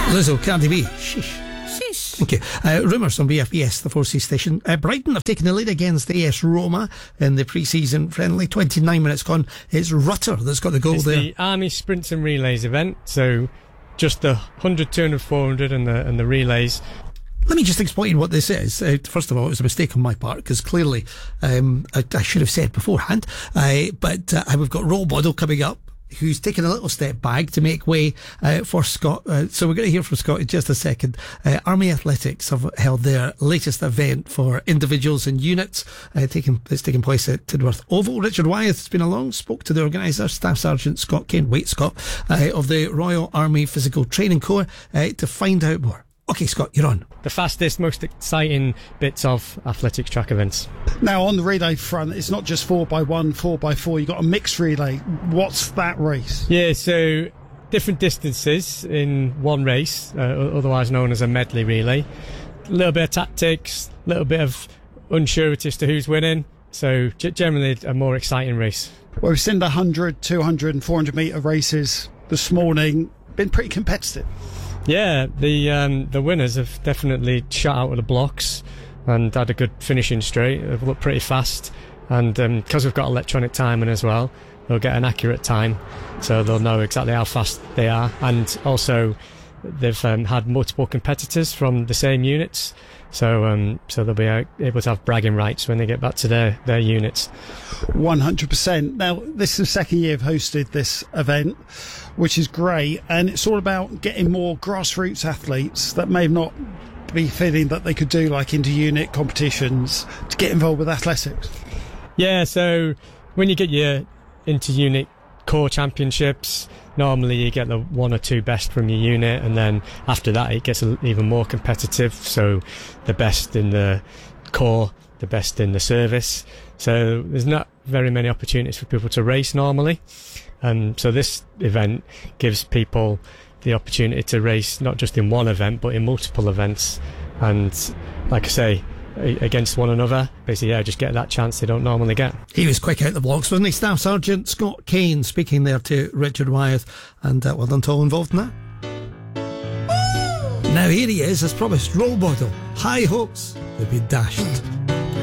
Lizzo, Cardi B. Sheesh. Okay, rumours on BFBS, the 4C station. Brighton have taken the lead against AS Roma in the pre-season friendly. 29 minutes gone. It's Rutter that's got the goal there. It's the Army Sprints and Relays event, so just the 100, 200, 400 and the relays. Let me just explain what this is. First of all, it was a mistake on my part, because clearly I should have said beforehand, but we've got role model coming up, who's taken a little step back to make way for Scott. So we're going to hear from Scott in just a second. Army Athletics have held their latest event for individuals and units. It's taking place at Tidworth Oval. Richard Wyeth has been along, spoke to the organiser, Staff Sergeant Scott Kane, of the Royal Army Physical Training Corps, to find out more. Okay, Scott, you're on. The fastest, most exciting bits of athletics track events. Now, on the relay front, it's not just 4x1, 4x4. You've got a mixed relay. What's that race? Yeah, so different distances in one race, otherwise known as a medley relay. A little bit of tactics, a little bit of unsurety as to who's winning. So generally a more exciting race. Well, we've seen the 100, 200 and 400 metre races this morning. Been pretty competitive. Yeah, the winners have definitely shot out of the blocks and had a good finishing straight. They've looked pretty fast, and because we've got electronic timing as well, they'll get an accurate time, so they'll know exactly how fast they are. And also, they've had multiple competitors from the same units, so they'll be able to have bragging rights when they get back to their units. 100%. Now, this is the second year I've hosted this event, which is great, and it's all about getting more grassroots athletes that may not be feeling that they could do like inter-unit competitions to get involved with athletics. Yeah, so when you get your inter-unit core championships, normally you get the one or two best from your unit, and then after that it gets even more competitive, so the best in the core, the best in the service. So there's not very many opportunities for people to race normally. So this event gives people the opportunity to race not just in one event but in multiple events, and like I say, against one another. Basically, just get that chance they don't normally get. He was quick out the blocks, wasn't he? Staff Sergeant Scott Kane speaking there to Richard Wyeth, and well done to all involved in that. Now here he is, as promised, role model. High hopes have been dashed.